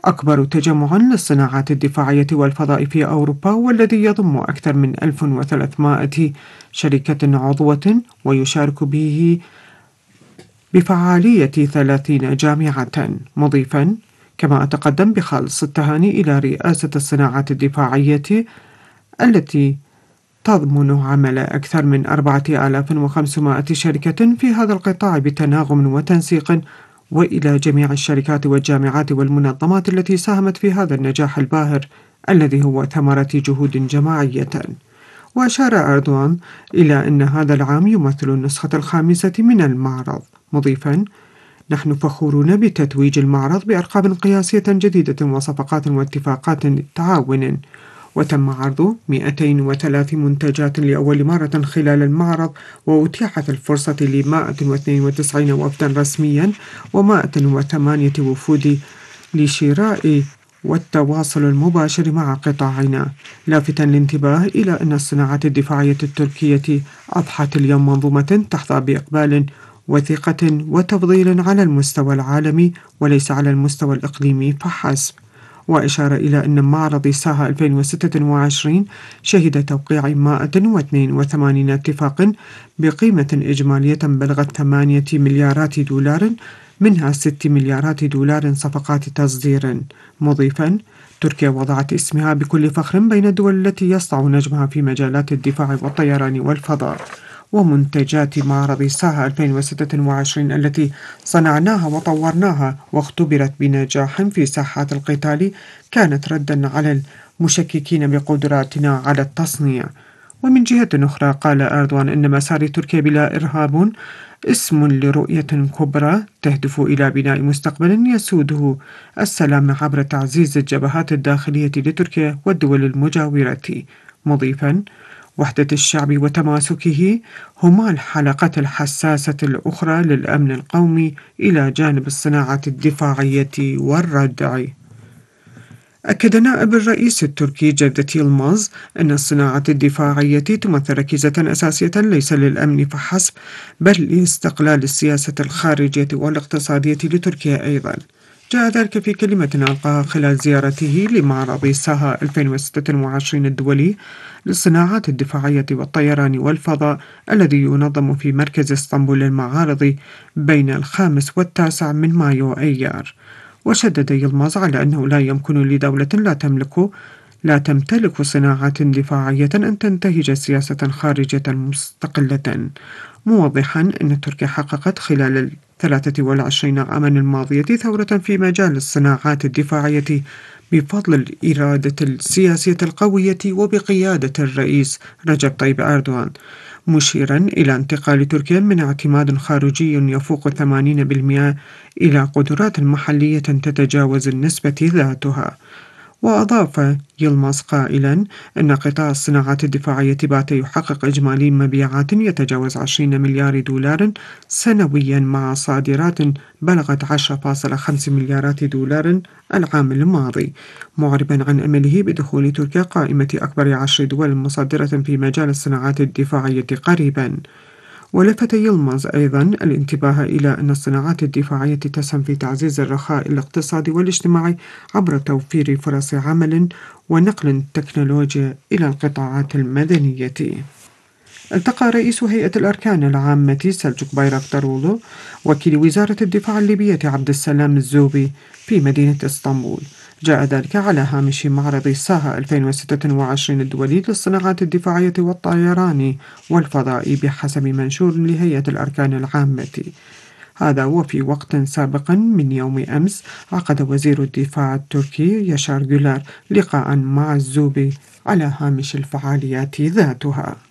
أكبر تجمع للصناعات الدفاعية والفضاء في أوروبا، والذي يضم أكثر من 1300 شركة عضوة، ويشارك به بفعالية 30 جامعة، مضيفا: كما أتقدم بخالص التهاني إلى رئاسة الصناعات الدفاعية التي تضمن عمل أكثر من 4500 شركة في هذا القطاع بتناغم وتنسيق، وإلى جميع الشركات والجامعات والمنظمات التي ساهمت في هذا النجاح الباهر الذي هو ثمرة جهود جماعية. وأشار أردوان إلى أن هذا العام يمثل النسخة الخامسة من المعرض، مضيفا: نحن فخورون بتتويج المعرض بأرقام قياسية جديدة وصفقات واتفاقات تعاون، وتم عرض 203 منتجات لأول مرة خلال المعرض، وأتيحت الفرصة ل 192 وفدا رسميا و108 وفود لشراء والتواصل المباشر مع قطاعنا، لافتا الانتباه إلى أن الصناعات الدفاعية التركية أضحت اليوم منظومة تحظى بإقبال وثقة وتفضيل على المستوى العالمي وليس على المستوى الإقليمي فحسب. وأشار إلى أن معرض ساها 2026 شهد توقيع 182 اتفاق بقيمة إجمالية بلغت 8 مليارات دولار، منها 6 مليارات دولار صفقات تصدير، مضيفا: تركيا وضعت اسمها بكل فخر بين الدول التي يسطع نجمها في مجالات الدفاع والطيران والفضاء. ومنتجات معرض ساها 2026 التي صنعناها وطورناها واختبرت بنجاح في ساحات القتال كانت ردا على المشككين بقدراتنا على التصنيع. ومن جهة أخرى قال أردوان أن مسار تركيا بلا إرهاب اسم لرؤية كبرى تهدف إلى بناء مستقبل يسوده السلام عبر تعزيز الجبهات الداخلية لتركيا والدول المجاورة، مضيفا: وحدة الشعب وتماسكه هما الحلقة الحساسة الأخرى للأمن القومي إلى جانب الصناعة الدفاعية والردع. أكد نائب الرئيس التركي جevdet يلمaz أن الصناعة الدفاعية تمثل ركيزة أساسية ليس للأمن فحسب بل لاستقلال السياسة الخارجية والاقتصادية لتركيا أيضا. جاء ذلك في كلمة ألقاها خلال زيارته لمعرض ساها 2026 الدولي للصناعات الدفاعية والطيران والفضاء الذي ينظم في مركز اسطنبول للمعارض بين 5 و9 من مايو أيار. وشدد يلمaz على أنه لا يمكن لدولة لا تمتلك صناعات دفاعية أن تنتهج سياسة خارجية مستقلة، موضحا أن تركيا حققت خلال 23 عاما الماضية ثورة في مجال الصناعات الدفاعية بفضل الإرادة السياسية القوية وبقيادة الرئيس رجب طيب أردوان، مشيرا إلى انتقال تركيا من اعتماد خارجي يفوق 80% إلى قدرات محلية تتجاوز النسبة ذاتها. وأضاف يلمaz قائلا أن قطاع الصناعات الدفاعية بات يحقق إجمالي مبيعات يتجاوز 20 مليار دولار سنويا مع صادرات بلغت 10.5 مليارات دولار العام الماضي، معربا عن أمله بدخول تركيا قائمة أكبر 10 دول مصدرة في مجال الصناعات الدفاعية قريبا. ولفت يلمaz أيضا الانتباه إلى أن الصناعات الدفاعية تسهم في تعزيز الرخاء الاقتصادي والاجتماعي عبر توفير فرص عمل ونقل التكنولوجيا إلى القطاعات المدنية. التقى رئيس هيئة الأركان العامة سلجوق بايراقدارولو وكيل وزارة الدفاع الليبية عبد السلام الزوبي في مدينة اسطنبول. جاء ذلك على هامش معرض ساها 2026 الدولي للصناعات الدفاعية والطيران والفضاء بحسب منشور لهيئة الأركان العامة. هذا وفي وقت سابق من يوم أمس عقد وزير الدفاع التركي ياشار جولار لقاء مع الزوبي على هامش الفعاليات ذاتها.